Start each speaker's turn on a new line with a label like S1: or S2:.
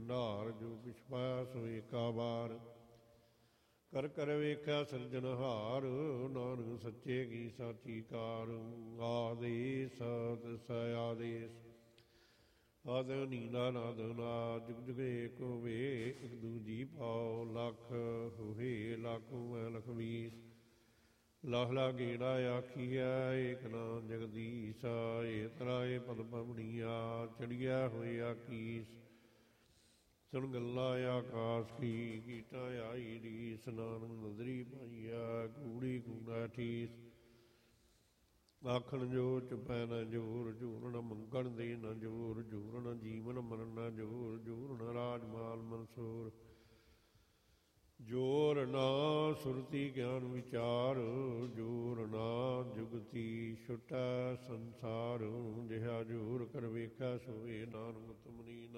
S1: ਭੰਡਾਰ। ਜੋ ਪਿਛ ਪਾਇਆ ਸੋ ਏਕਾ ਵਾਰ। ਕਰ ਕਰ ਵੇਖਿਆ ਸਿਰਜਣਹਾਰ। ਨਾਨਕ ਸੱਚੇ ਕੀ ਸਾਚੀ ਕਾਰ। ਆਦੇਸ ਤਿਸ ਆਦੇਸ ਆਦ ਨੀਲਾ ਨਾਦ ਨਾ। ਜੁਗ ਜੁਗ ਏਕ ਹੋਵੇ ਇਕ ਦੂਜੀ ਪਾਓ। ਲੱਖ ਹੋਏ ਲੱਖ ਮੈਂ ਲਖ ਵੀਸ। ਲਖ ਲਖ ਗੇੜਾ ਆਖੀਐ ਏਕ ਨਾਮ ਜਗਦੀਸ਼। ਏ ਤਰਾਏ ਪਦ ਪਵਣੀਆ ਚੜੀਐ ਹੋਏ ਆਕੀਸ। ਸੁਣ ਗੱਲਾਂ ਆਕਾਸ਼ ਕੀ ਕੀਟਾਂ ਆਈ ਰੀਸ। ਨਾਨਕ ਨਦਰੀ ਪਾਈਆ ਕੂੜੀ ਕੂੜਾ ਠੀਸ। ਆਖਣ ਜੋ ਚੁਪੈ ਨ ਜੋਰ। ਜੋਰ ਨ ਮੰਗਣ ਦੇ ਨ ਜੋਰ। ਜੋਰ ਨ ਜੀਵਨ ਮਰਨ ਨ ਜੋਰ। ਜੋਰ ਨ ਰਾਜ ਮਾਲ ਮਨਸੂਰ। ਜੋਰ ਨਾ ਸੁਰਤੀ ਗਿਆਨ ਵਿਚਾਰ। ਜੋਰ ਨਾ ਜੁਗਤੀ ਛੁਟੈ ਸੰਸਾਰ। ਜਿਹਾ ਜੋਰ ਕਰ ਵੇਖਿਆ ਸੋਏ ਨਾਨਕ ਤੁਮਨੀ